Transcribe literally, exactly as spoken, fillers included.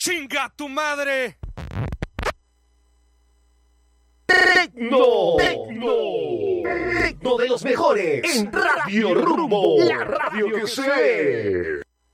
¡Chinga tu madre! Tecno, Tecno, Tecno de los mejores en Radio Rumbo, la radio que se ve.